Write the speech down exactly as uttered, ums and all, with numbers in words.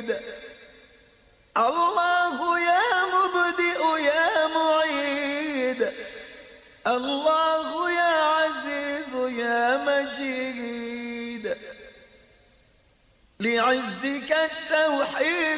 عيد. الله يا مبدئ يا معيد، الله يا عزيز يا مجيد، لعزك التوحيد